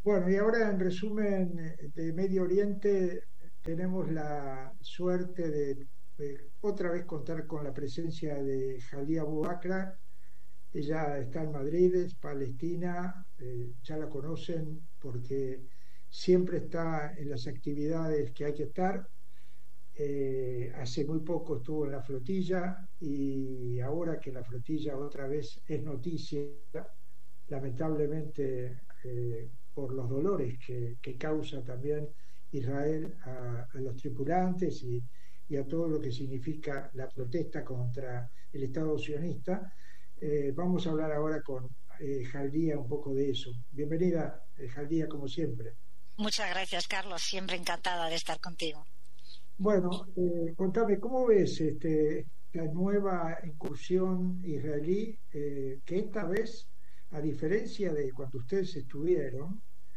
Bueno, y ahora en resumen de Medio Oriente tenemos la suerte de otra vez contar con la presencia de Jalía Abu Bakr. Ella está en Madrid, es palestina, ya la conocen porque siempre está en las actividades que hay que estar. Hace muy poco estuvo en la flotilla y ahora que la flotilla otra vez es noticia, lamentablemente por los dolores que causa también Israel a los tripulantes y a todo lo que significa la protesta contra el Estado sionista. Vamos a hablar ahora con Jaldía un poco de eso. Bienvenida, Jaldía, como siempre. Muchas gracias, Carlos. Siempre encantada de estar contigo. Bueno, contame, ¿cómo ves la nueva incursión israelí que esta vez, a diferencia de cuando ustedes estuvieron,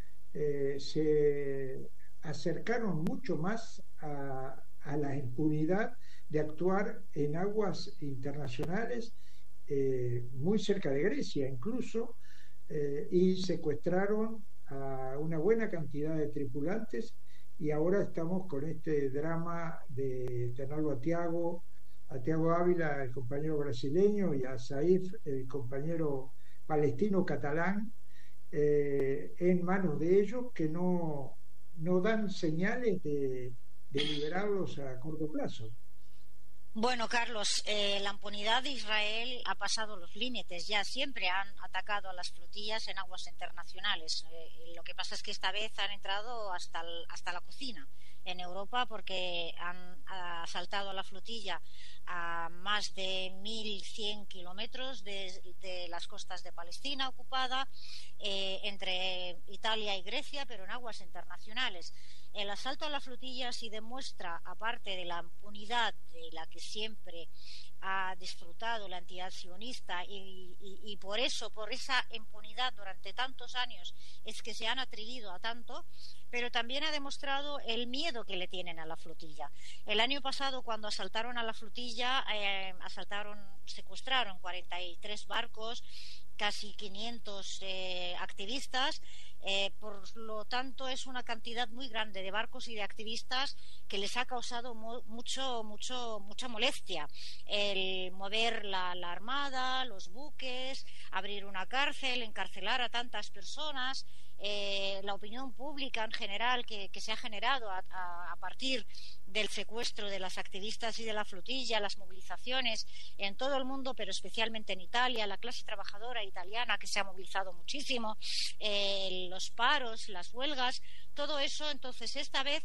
se acercaron mucho más a la impunidad de actuar en aguas internacionales, muy cerca de Grecia incluso, y secuestraron a una buena cantidad de tripulantes y ahora estamos con este drama de tenerlo a Tiago Ávila, el compañero brasileño, y a Saif, el compañero palestino catalán, en manos de ellos que no dan señales de liberarlos a corto plazo. Bueno, Carlos, la impunidad de Israel ha pasado los límites. Ya siempre han atacado a las flotillas en aguas internacionales. Lo que pasa es que esta vez han entrado hasta la cocina en Europa porque han asaltado a la flotilla a más de 1.100 kilómetros de las costas de Palestina ocupada, entre Italia y Grecia, pero en aguas internacionales. El asalto a la flotilla sí demuestra, aparte de la impunidad de la que siempre ha disfrutado la entidad sionista y por eso, por esa impunidad durante tantos años es que se han atrevido a tanto, pero también ha demostrado el miedo que le tienen a la flotilla. El año pasado, cuando asaltaron a la flotilla, secuestraron 43 barcos, casi 500 activistas. Por lo tanto, es una cantidad muy grande de barcos y de activistas que les ha causado mucha molestia el mover la armada, los buques, abrir una cárcel, encarcelar a tantas personas. La opinión pública en general que se ha generado a partir del secuestro de las activistas y de la flotilla, las movilizaciones en todo el mundo, pero especialmente en Italia, la clase trabajadora italiana que se ha movilizado muchísimo, los paros, las huelgas, todo eso. Entonces, esta vez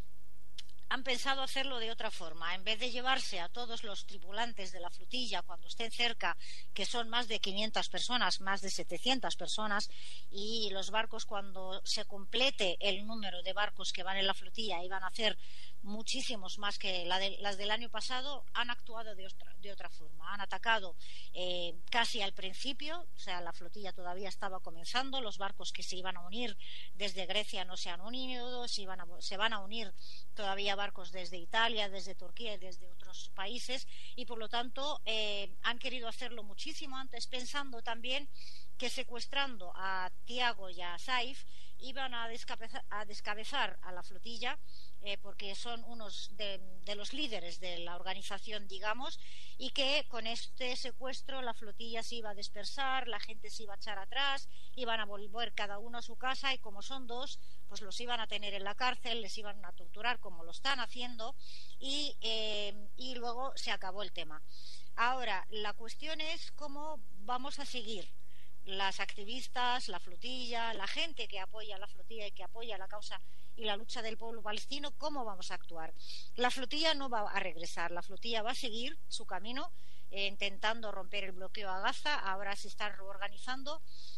han pensado hacerlo de otra forma. En vez de llevarse a todos los tripulantes de la flotilla cuando estén cerca, que son más de 500 personas, más de 700 personas, y los barcos, cuando se complete el número de barcos que van en la flotilla, y van a hacer muchísimos más que las del año pasado, han actuado de otra forma. Han atacado casi al principio, o sea, la flotilla todavía estaba comenzando, los barcos que se iban a unir desde Grecia no se han unido, se van a unir todavía barcos desde Italia, desde Turquía y desde otros países, y por lo tanto han querido hacerlo muchísimo antes, pensando también que secuestrando a Tiago y a Saif iban a descabezar a la flotilla, porque son unos de los líderes de la organización, digamos, y que con este secuestro la flotilla se iba a dispersar, la gente se iba a echar atrás, iban a volver cada uno a su casa, y como son dos, pues los iban a tener en la cárcel, les iban a torturar como lo están haciendo, y luego se acabó el tema. Ahora, la cuestión es cómo vamos a seguir las activistas, la flotilla, la gente que apoya la flotilla y que apoya la causa y la lucha del pueblo palestino. ¿Cómo vamos a actuar? La flotilla no va a regresar, la flotilla va a seguir su camino, intentando romper el bloqueo a Gaza. Ahora se están reorganizando.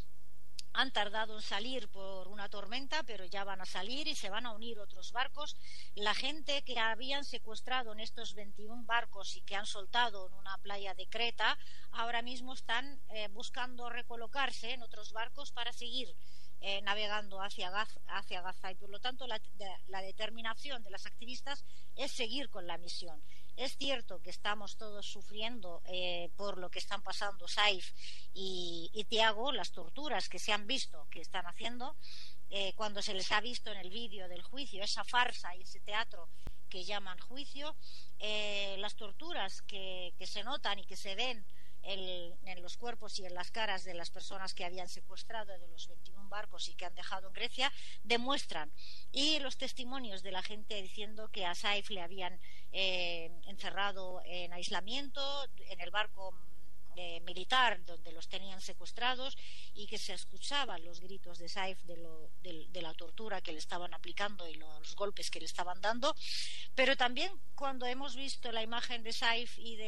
Han tardado en salir por una tormenta, pero ya van a salir y se van a unir otros barcos. La gente que habían secuestrado en estos 21 barcos y que han soltado en una playa de Creta, ahora mismo están buscando recolocarse en otros barcos para seguir navegando hacia Gaza, y por lo tanto la determinación de las activistas es seguir con la misión. Es cierto que estamos todos sufriendo por lo que están pasando Saif y Tiago, las torturas que se han visto que están haciendo, cuando se les ha visto en el vídeo del juicio, esa farsa y ese teatro que llaman juicio, las torturas que se notan y que se ven en los cuerpos y en las caras de las personas que habían secuestrado de los 21 barcos y que han dejado en Grecia demuestran, y los testimonios de la gente diciendo que a Saif le habían encerrado en aislamiento en el barco militar donde los tenían secuestrados, y que se escuchaban los gritos de Saif de la tortura que le estaban aplicando y los golpes que le estaban dando. Pero también cuando hemos visto la imagen de Saif y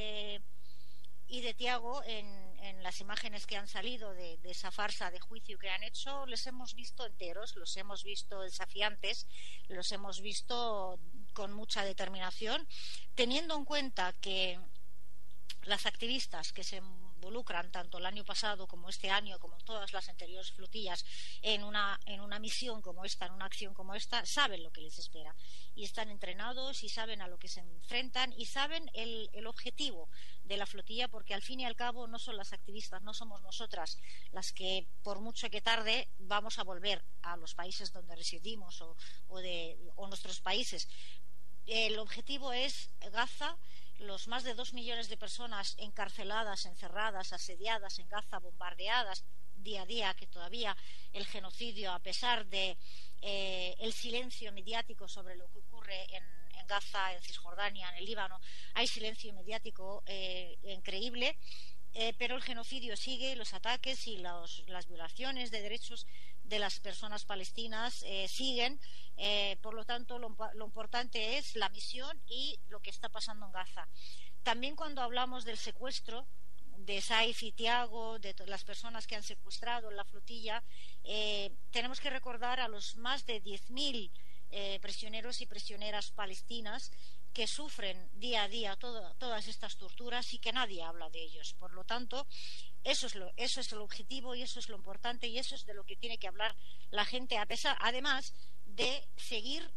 de Tiago en las imágenes que han salido de esa farsa de juicio que han hecho, les hemos visto enteros, los hemos visto desafiantes, los hemos visto con mucha determinación, teniendo en cuenta que las activistas que se involucran tanto el año pasado como este año, como todas las anteriores flotillas, en una misión como esta, en una acción como esta, saben lo que les espera y están entrenados y saben a lo que se enfrentan y saben el objetivo de la flotilla, porque al fin y al cabo no son las activistas, no somos nosotras las que, por mucho que tarde, vamos a volver a los países donde residimos o nuestros países. El objetivo es Gaza, los más de 2 millones de personas encarceladas, encerradas, asediadas en Gaza, bombardeadas día a día, que todavía el genocidio, a pesar de el silencio mediático sobre lo que ocurre en Gaza, en Cisjordania, en el Líbano, hay silencio mediático increíble, pero el genocidio sigue, los ataques y las violaciones de derechos de las personas palestinas siguen. Por lo tanto, lo importante es la misión y lo que está pasando en Gaza. También cuando hablamos del secuestro de Saif y Tiago, de las personas que han secuestrado en la flotilla, tenemos que recordar a los más de 10.000 prisioneros y prisioneras palestinas que sufren día a día todas estas torturas y que nadie habla de ellos. Por lo tanto, eso es el objetivo y eso es lo importante y eso es de lo que tiene que hablar la gente, además de seguir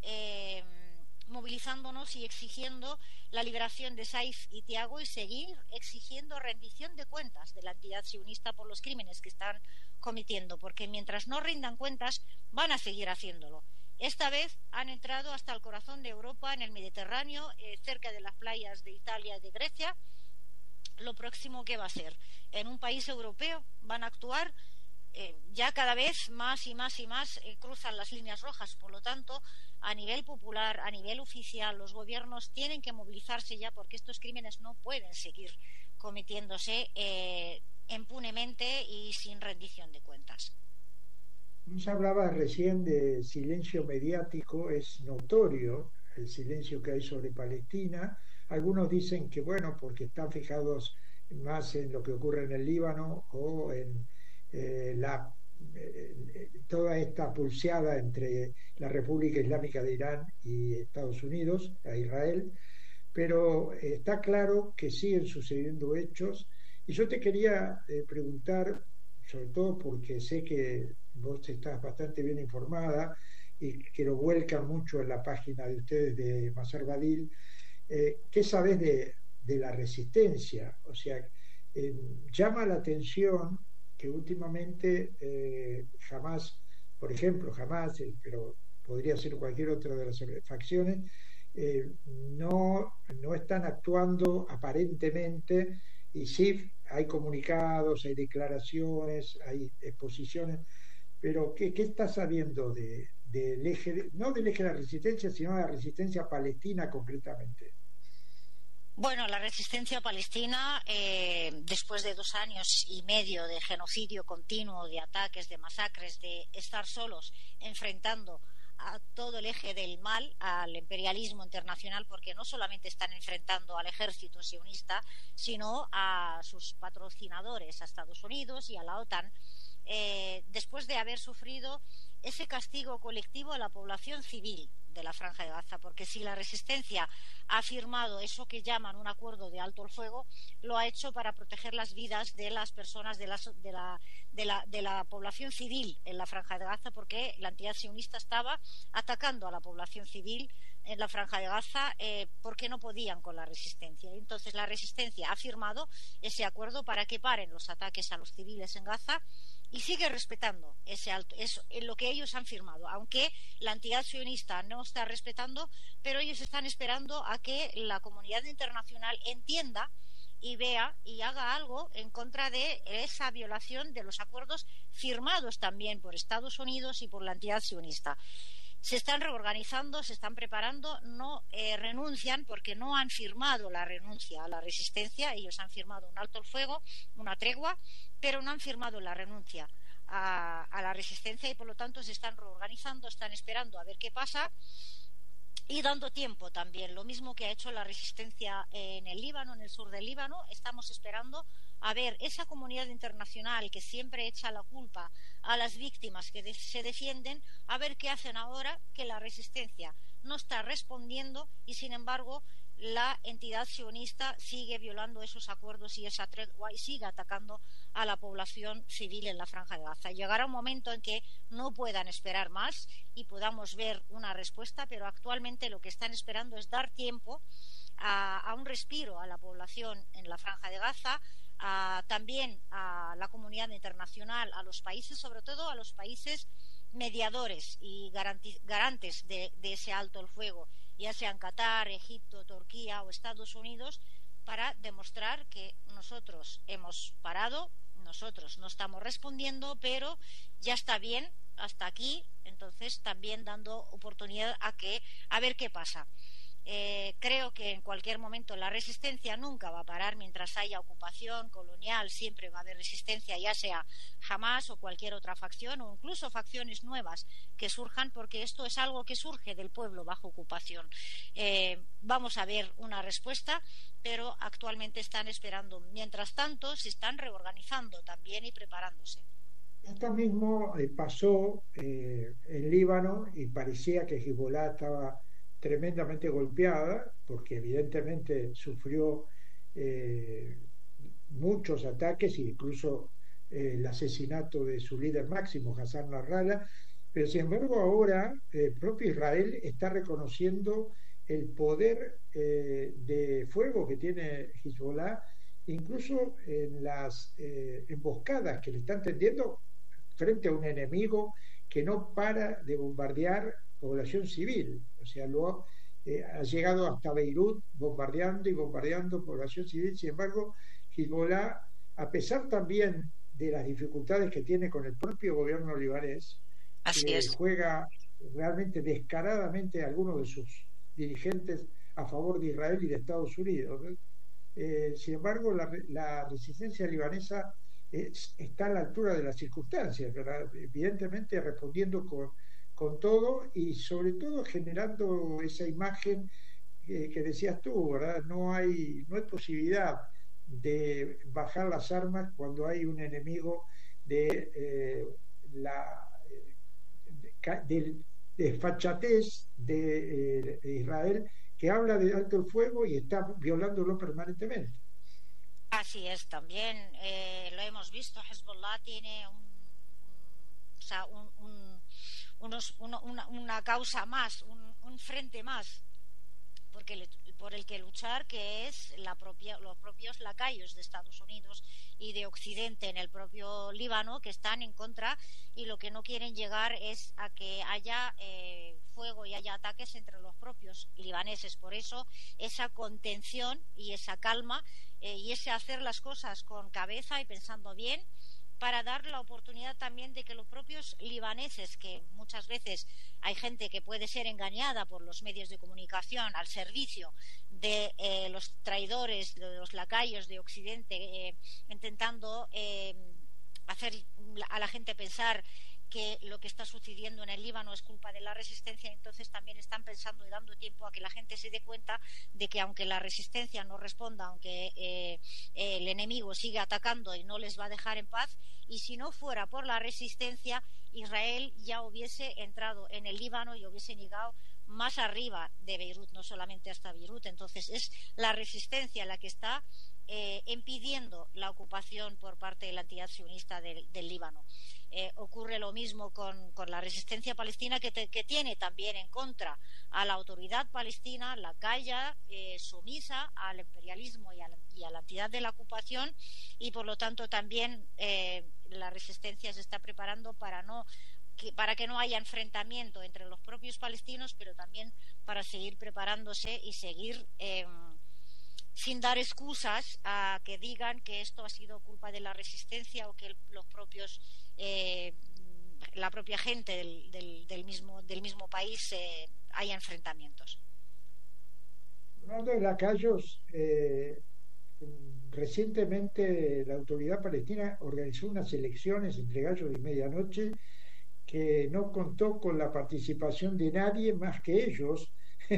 movilizándonos y exigiendo la liberación de Saif y Tiago y seguir exigiendo rendición de cuentas de la entidad sionista por los crímenes que están cometiendo, porque mientras no rindan cuentas van a seguir haciéndolo. Esta vez han entrado hasta el corazón de Europa, en el Mediterráneo, cerca de las playas de Italia y de Grecia. Lo próximo que va a ser en un país europeo, van a actuar ya cada vez más y más y más, cruzan las líneas rojas. Por lo tanto, a nivel popular, a nivel oficial, los gobiernos tienen que movilizarse ya, porque estos crímenes no pueden seguir cometiéndose impunemente y sin rendición de cuentas. Se hablaba recién de silencio mediático, es notorio el silencio que hay sobre Palestina. Algunos dicen que, bueno, porque están fijados más en lo que ocurre en el Líbano o en toda esta pulseada entre la República Islámica de Irán y Estados Unidos, a Israel, pero está claro que siguen sucediendo hechos. Y yo te quería preguntar, sobre todo porque sé que vos estás bastante bien informada y que lo vuelcan mucho en la página de ustedes de Maser Badil, ¿qué sabés de la resistencia? O sea, llama la atención que últimamente Hamás, por ejemplo, Hamás, pero podría ser cualquier otra de las facciones, no están actuando aparentemente, y sí hay comunicados, hay declaraciones, hay exposiciones, pero ¿qué está sabiendo del eje, no del eje de la resistencia, sino de la resistencia palestina concretamente? Bueno, la resistencia palestina, después de 2 años y medio de genocidio continuo, de ataques, de masacres, de estar solos enfrentando a todo el eje del mal, al imperialismo internacional, porque no solamente están enfrentando al ejército sionista, sino a sus patrocinadores, a Estados Unidos y a la OTAN, después de haber sufrido ese castigo colectivo a la población civil de la Franja de Gaza, porque si la resistencia ha firmado eso que llaman un acuerdo de alto el fuego, lo ha hecho para proteger las vidas de las personas de la población civil en la Franja de Gaza, porque la entidad sionista estaba atacando a la población civil en la Franja de Gaza porque no podían con la resistencia. Entonces la resistencia ha firmado ese acuerdo para que paren los ataques a los civiles en Gaza y sigue respetando lo que ellos han firmado, aunque la entidad sionista no está respetando, pero ellos están esperando a que la comunidad internacional entienda y vea y haga algo en contra de esa violación de los acuerdos firmados también por Estados Unidos y por la entidad sionista. Se están reorganizando, se están preparando, no renuncian porque no han firmado la renuncia a la resistencia. Ellos han firmado un alto el fuego, una tregua, pero no han firmado la renuncia a la resistencia y por lo tanto se están reorganizando, están esperando a ver qué pasa y dando tiempo también. Lo mismo que ha hecho la resistencia en el Líbano, en el sur del Líbano, estamos esperando a ver esa comunidad internacional que siempre echa la culpa a las víctimas que se defienden, a ver qué hacen ahora que la resistencia no está respondiendo y sin embargo la entidad sionista sigue violando esos acuerdos y esa tregua y sigue atacando a la población civil en la Franja de Gaza. Llegará un momento en que no puedan esperar más y podamos ver una respuesta, pero actualmente lo que están esperando es dar tiempo a un respiro a la población en la Franja de Gaza, también a la comunidad internacional, a los países, sobre todo a los países mediadores y garantes de ese alto el fuego, ya sean Qatar, Egipto, Turquía o Estados Unidos, para demostrar que nosotros hemos parado, nosotros no estamos respondiendo, pero ya está bien hasta aquí. Entonces también dando oportunidad a ver qué pasa. Creo que en cualquier momento la resistencia nunca va a parar mientras haya ocupación colonial, siempre va a haber resistencia, ya sea Hamás o cualquier otra facción o incluso facciones nuevas que surjan, porque esto es algo que surge del pueblo bajo ocupación. Vamos a ver una respuesta, pero actualmente están esperando. Mientras tanto se están reorganizando también y preparándose. Esto mismo pasó en Líbano y parecía que Hezbollah estaba tremendamente golpeada porque evidentemente sufrió muchos ataques e incluso el asesinato de su líder máximo, Hassan Nasrallah, pero sin embargo ahora el propio Israel está reconociendo el poder de fuego que tiene Hezbollah, incluso en las emboscadas que le están tendiendo frente a un enemigo que no para de bombardear población civil. O sea, ha llegado hasta Beirut bombardeando y bombardeando población civil. Sin embargo, Hezbollah, a pesar también de las dificultades que tiene con el propio gobierno libanés, juega realmente descaradamente a algunos de sus dirigentes a favor de Israel y de Estados Unidos. Sin embargo, la resistencia libanesa está a la altura de las circunstancias, ¿verdad? Evidentemente respondiendo con todo y sobre todo generando esa imagen que decías tú, ¿verdad? No hay posibilidad de bajar las armas cuando hay un enemigo de desfachatez de Israel que habla de alto el fuego y está violándolo permanentemente. Así es, también lo hemos visto. Hezbollah tiene una causa más, un frente más por el que luchar, que es los propios lacayos de Estados Unidos y de Occidente en el propio Líbano, que están en contra y lo que no quieren llegar es a que haya fuego y haya ataques entre los propios libaneses. Por eso esa contención y esa calma y ese hacer las cosas con cabeza y pensando bien, para dar la oportunidad también de que los propios libaneses, que muchas veces hay gente que puede ser engañada por los medios de comunicación al servicio de los traidores, de los lacayos de Occidente, intentando hacer a la gente pensar que lo que está sucediendo en el Líbano es culpa de la resistencia, entonces también están pensando y dando tiempo a que la gente se dé cuenta de que aunque la resistencia no responda, aunque el enemigo siga atacando y no les va a dejar en paz, y si no fuera por la resistencia, Israel ya hubiese entrado en el Líbano y hubiese llegado más arriba de Beirut, no solamente hasta Beirut. Entonces es la resistencia la que está impidiendo la ocupación por parte de la entidad sionista del Líbano. Ocurre lo mismo con la resistencia palestina, que tiene también en contra a la autoridad palestina, la calla sumisa al imperialismo y a la entidad de la ocupación, y por lo tanto también la resistencia se está preparando para que no haya enfrentamiento entre los propios palestinos, pero también para seguir preparándose y seguir sin dar excusas a que digan que esto ha sido culpa de la resistencia o que la propia gente del mismo país haya enfrentamientos. Hablando de lacayos, recientemente la autoridad palestina organizó unas elecciones entre gallos y medianoche que no contó con la participación de nadie más que ellos,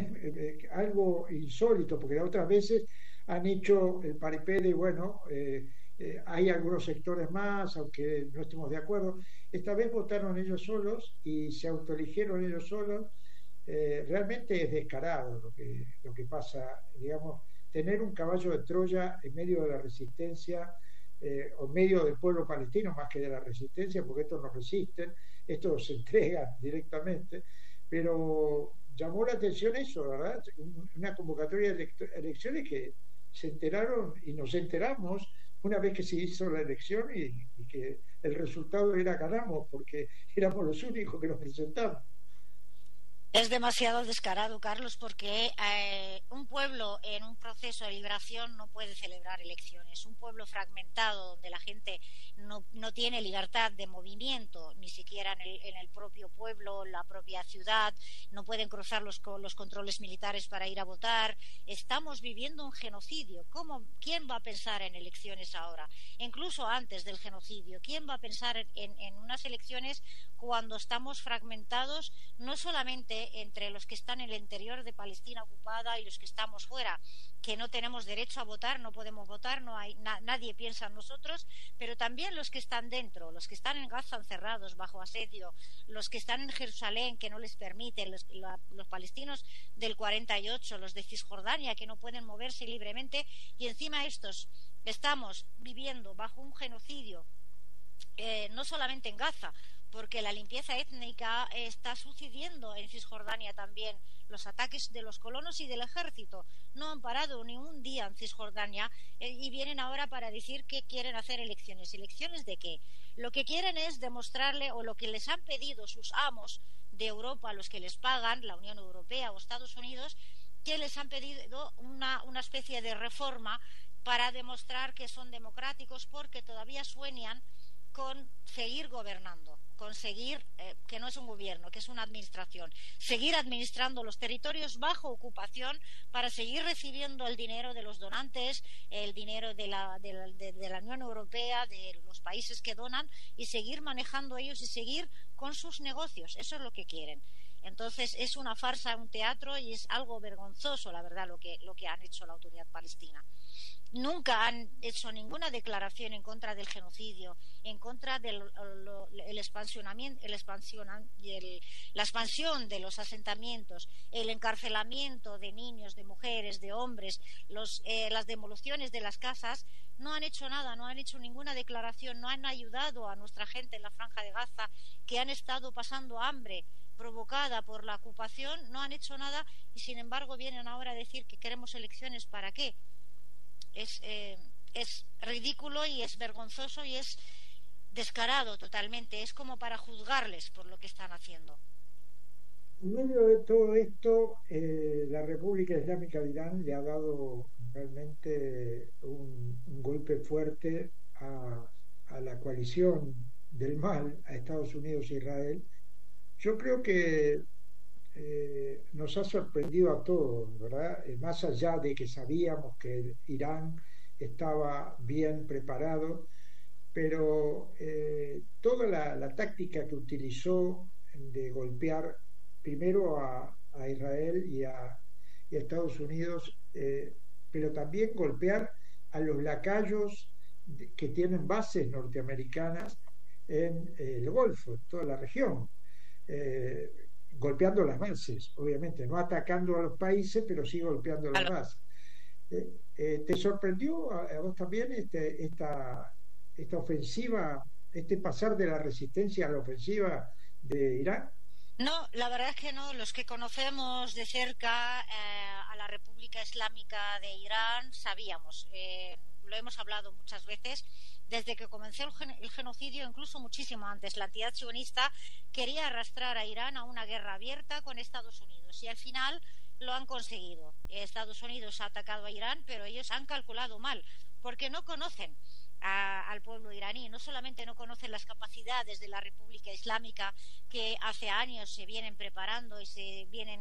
algo insólito, porque otras veces han hecho el paripé de, bueno, hay algunos sectores más, aunque no estemos de acuerdo. Esta vez votaron ellos solos y se autoeligieron ellos solos. Realmente es descarado lo que pasa, digamos, tener un caballo de Troya en medio de la resistencia, o en medio del pueblo palestino más que de la resistencia, porque estos no resisten, estos se entregan directamente, pero llamó la atención eso, ¿verdad? Una convocatoria de elecciones que se enteraron y nos enteramos una vez que se hizo la elección y que el resultado era ganamos, porque éramos los únicos que nos presentamos. Es demasiado descarado, Carlos, porque un pueblo en un proceso de liberación no puede celebrar elecciones. Un pueblo fragmentado, donde la gente no tiene libertad de movimiento, ni siquiera en el propio pueblo, la propia ciudad, no pueden cruzar los controles militares para ir a votar. Estamos viviendo un genocidio. ¿Quién va a pensar en elecciones ahora? Incluso antes del genocidio, ¿quién va a pensar en unas elecciones cuando estamos fragmentados, no solamente entre los que están en el interior de Palestina ocupada y los que estamos fuera, que no tenemos derecho a votar, no podemos votar, nadie piensa en nosotros, pero también los que están dentro, los que están en Gaza encerrados bajo asedio, los que están en Jerusalén que no les permiten, los palestinos del 48, los de Cisjordania que no pueden moverse libremente, y encima estos estamos viviendo bajo un genocidio, no solamente en Gaza, porque la limpieza étnica está sucediendo en Cisjordania también. Los ataques de los colonos y del ejército no han parado ni un día en Cisjordania, y vienen ahora para decir que quieren hacer elecciones. ¿Elecciones de qué? Lo que quieren es demostrarle, o lo que les han pedido sus amos de Europa, los que les pagan, la Unión Europea o Estados Unidos, que les han pedido una especie de reforma para demostrar que son democráticos, porque todavía sueñan con seguir gobernando, conseguir que no es un gobierno, que es una administración, seguir administrando los territorios bajo ocupación para seguir recibiendo el dinero de los donantes, el dinero de la Unión Europea, de los países que donan, y seguir manejando ellos y seguir con sus negocios. Eso es lo que quieren. Entonces es una farsa, un teatro, y es algo vergonzoso, la verdad, lo que han hecho la autoridad palestina. Nunca han hecho ninguna declaración en contra del genocidio, en contra de la expansión de los asentamientos, el encarcelamiento de niños, de mujeres, de hombres, las demoliciones de las casas. No han hecho nada, no han hecho ninguna declaración, no han ayudado a nuestra gente en la Franja de Gaza, que han estado pasando hambre provocada por la ocupación. No han hecho nada, y sin embargo vienen ahora a decir que queremos elecciones. ¿Para qué? Es ridículo y es vergonzoso y es descarado totalmente. Es como para juzgarles por lo que están haciendo. En medio de todo esto, la República Islámica de Irán le ha dado realmente un golpe fuerte a la coalición del mal, a Estados Unidos e Israel. Yo creo que nos ha sorprendido a todos, ¿verdad? Más allá de que sabíamos que Irán estaba bien preparado, pero toda la táctica que utilizó de golpear primero a Israel y a Estados Unidos, pero también golpear a los lacayos que tienen bases norteamericanas en el Golfo, en toda la región, golpeando las bases, obviamente, no atacando a los países, pero sí golpeando las bases. ¿Te sorprendió a vos también esta ofensiva, este pasar de la resistencia a la ofensiva de Irán? No, la verdad es que no. Los que conocemos de cerca a la República Islámica de Irán sabíamos, lo hemos hablado muchas veces, desde que comenzó el genocidio, incluso muchísimo antes, la entidad sionista quería arrastrar a Irán a una guerra abierta con Estados Unidos y al final lo han conseguido. Estados Unidos ha atacado a Irán, pero ellos han calculado mal, porque no conocen al pueblo iraní. No solamente no conocen las capacidades de la República Islámica, que hace años se vienen preparando y se vienen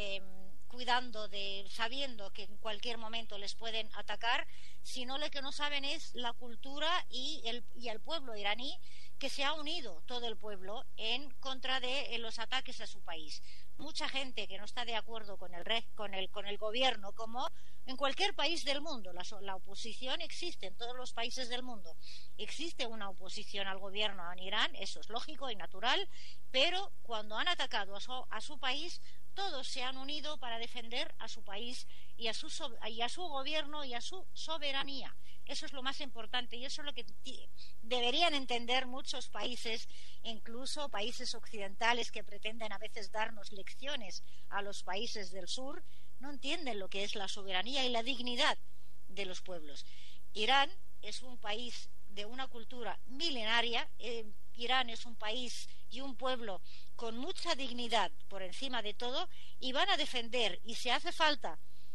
cuidando sabiendo que en cualquier momento les pueden atacar, sino lo que no saben es la cultura y el pueblo iraní, que se ha unido todo el pueblo en contra de los ataques a su país. Mucha gente que no está de acuerdo con el gobierno, como en cualquier país del mundo. La oposición existe en todos los países del mundo. Existe una oposición al gobierno en Irán, eso es lógico y natural, pero cuando han atacado a su país, todos se han unido para defender a su país y a su gobierno y a su soberanía. Eso es lo más importante y eso es lo que deberían entender muchos países, incluso países occidentales que pretenden a veces darnos lecciones a los países del sur. No entienden lo que es la soberanía y la dignidad de los pueblos. Irán es un país de una cultura milenaria. Irán es un país y un pueblo con mucha dignidad por encima de todo, y van a defender, y si hace falta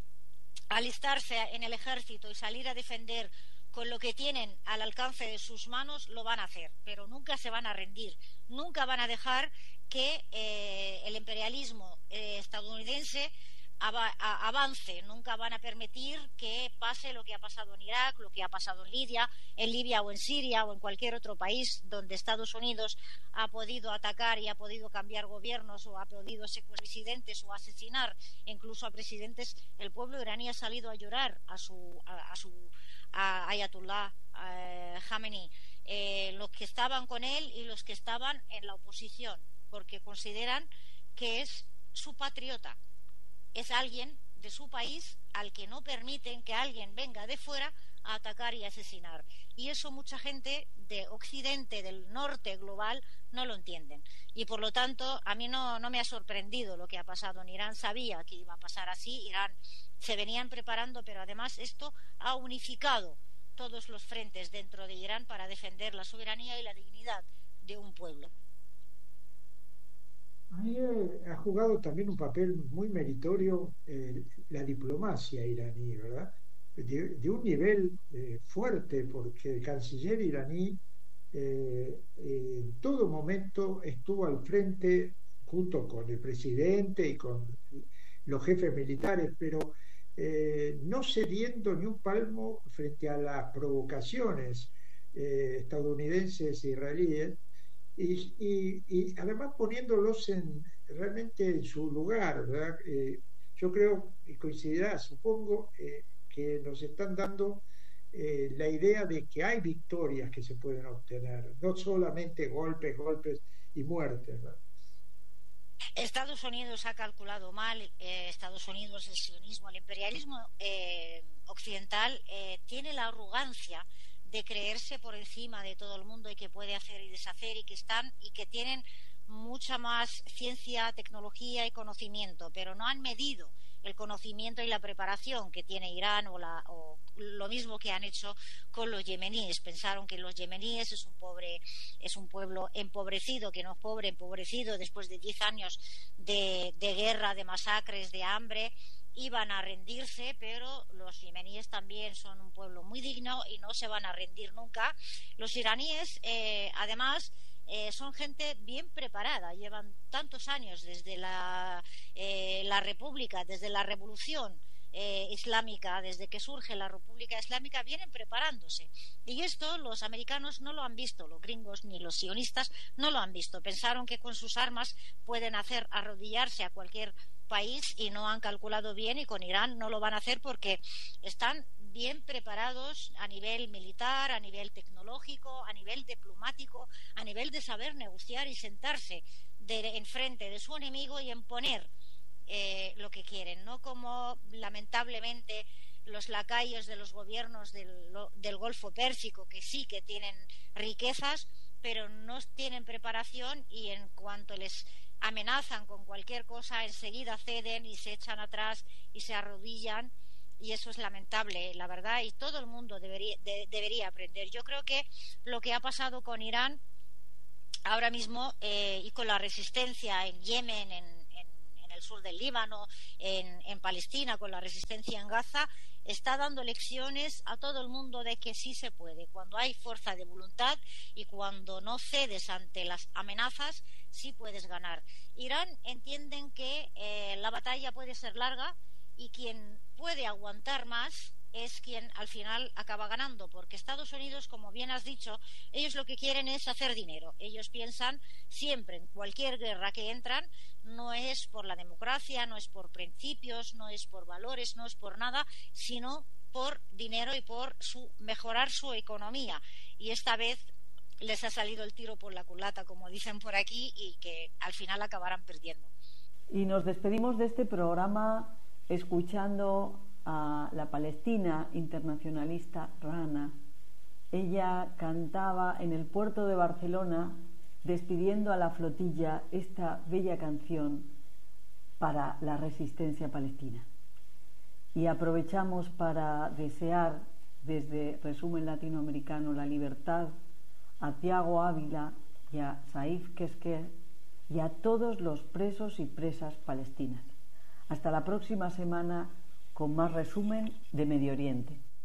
alistarse en el ejército y salir a defender con lo que tienen al alcance de sus manos, lo van a hacer, pero nunca se van a rendir, nunca van a dejar que el imperialismo estadounidense avance, nunca van a permitir que pase lo que ha pasado en Irak, lo que ha pasado en Libia o en Siria o en cualquier otro país donde Estados Unidos ha podido atacar y ha podido cambiar gobiernos o ha podido secuestrar presidentes o asesinar incluso a presidentes. El pueblo iraní ha salido a llorar a Ayatollah Khamenei, los que estaban con él y los que estaban en la oposición, porque consideran que es su patriota. Es alguien de su país al que no permiten que alguien venga de fuera a atacar y asesinar. Y eso mucha gente de Occidente, del norte global, no lo entienden. Y por lo tanto, a mí no me ha sorprendido lo que ha pasado en Irán. Sabía que iba a pasar así. Irán se venían preparando, pero además esto ha unificado todos los frentes dentro de Irán para defender la soberanía y la dignidad de un pueblo. Ahí ha jugado también un papel muy meritorio la diplomacia iraní, ¿verdad? De un nivel fuerte, porque el canciller iraní en todo momento estuvo al frente junto con el presidente y con los jefes militares, pero no cediendo ni un palmo frente a las provocaciones estadounidenses e israelíes. Y además poniéndolos realmente en su lugar, ¿verdad? Yo creo que coincidirá, supongo, que nos están dando la idea de que hay victorias que se pueden obtener, no solamente golpes y muertes, ¿verdad? Estados Unidos ha calculado mal. Estados Unidos, el sionismo, el imperialismo occidental tiene la arrogancia de creerse por encima de todo el mundo y que puede hacer y deshacer y que tienen mucha más ciencia, tecnología y conocimiento, pero no han medido el conocimiento y la preparación que tiene Irán o lo mismo que han hecho con los yemeníes. Pensaron que los yemeníes es un pueblo empobrecido, que no es pobre, empobrecido después de 10 años de guerra, de masacres, de hambre. Iban a rendirse, pero los yemeníes también son un pueblo muy digno y no se van a rendir nunca. Los iraníes, además, son gente bien preparada, llevan tantos años desde la República, desde la Revolución islámica, desde que surge la República Islámica, vienen preparándose. Y esto los americanos no lo han visto, los gringos ni los sionistas no lo han visto. Pensaron que con sus armas pueden hacer arrodillarse a cualquier país y no han calculado bien, y con Irán no lo van a hacer porque están bien preparados a nivel militar, a nivel tecnológico, a nivel diplomático, a nivel de saber negociar y sentarse enfrente de su enemigo y imponer lo que quieren, no como lamentablemente los lacayos de los gobiernos del Golfo Pérsico, que sí que tienen riquezas, pero no tienen preparación, y en cuanto les amenazan con cualquier cosa enseguida ceden y se echan atrás y se arrodillan, y eso es lamentable, la verdad, y todo el mundo debería aprender. Yo creo que lo que ha pasado con Irán ahora mismo y con la resistencia en Yemen, en el sur del Líbano, en Palestina, con la resistencia en Gaza, está dando lecciones a todo el mundo de que sí se puede. Cuando hay fuerza de voluntad y cuando no cedes ante las amenazas, sí puedes ganar. Irán entienden que la batalla puede ser larga y quien puede aguantar más es quien al final acaba ganando, porque Estados Unidos, como bien has dicho, ellos lo que quieren es hacer dinero. Ellos piensan siempre, en cualquier guerra que entran, no es por la democracia, no es por principios, no es por valores, no es por nada, sino por dinero y por mejorar su economía. Y esta vez les ha salido el tiro por la culata, como dicen por aquí, y que al final acabarán perdiendo. Y nos despedimos de este programa escuchando a la palestina internacionalista Rana. Ella cantaba en el puerto de Barcelona, despidiendo a la flotilla, esta bella canción para la resistencia palestina. Y aprovechamos para desear desde Resumen Latinoamericano la libertad a Tiago Ávila y a Saif Kesker y a todos los presos y presas palestinas. Hasta la próxima semana con más resumen de Medio Oriente.